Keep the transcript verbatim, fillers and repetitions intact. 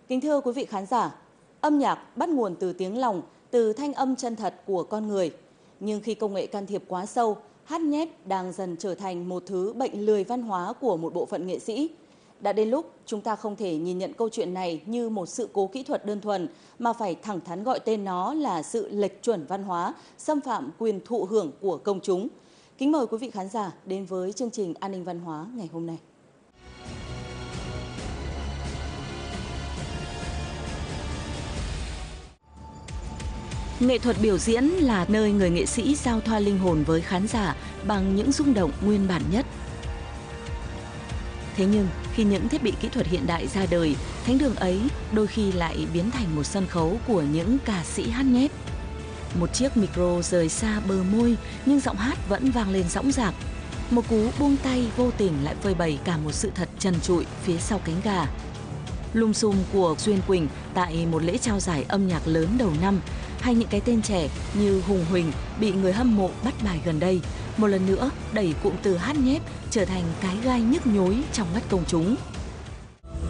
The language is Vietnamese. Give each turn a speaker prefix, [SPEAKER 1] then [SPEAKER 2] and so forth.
[SPEAKER 1] Kính thưa quý vị khán giả, âm nhạc bắt nguồn từ tiếng lòng, từ thanh âm chân thật của con người. Nhưng khi công nghệ can thiệp quá sâu, hát nhép đang dần trở thành một thứ bệnh lười văn hóa của một bộ phận nghệ sĩ. Đã đến lúc chúng ta không thể nhìn nhận câu chuyện này như một sự cố kỹ thuật đơn thuần, mà phải thẳng thắn gọi tên nó là sự lệch chuẩn văn hóa, xâm phạm quyền thụ hưởng của công chúng. Kính mời quý vị khán giả đến với chương trình An ninh văn hóa ngày hôm nay. Nghệ thuật biểu diễn là nơi người nghệ sĩ giao thoa linh hồn với khán giả bằng những rung động nguyên bản nhất. Thế nhưng, khi những thiết bị kỹ thuật hiện đại ra đời, thánh đường ấy đôi khi lại biến thành một sân khấu của những ca sĩ hát nhép. Một chiếc micro rời xa bờ môi nhưng giọng hát vẫn vang lên dõng dạc. Một cú buông tay vô tình lại phơi bày cả một sự thật trần trụi phía sau cánh gà. Lùm xùm của Duyên Quỳnh tại một lễ trao giải âm nhạc lớn đầu năm, hay những cái tên trẻ như Hùng Huỳnh bị người hâm mộ bắt bài gần đây, một lần nữa đẩy cụm từ hát nhép trở thành cái gai nhức nhối trong mắt công chúng.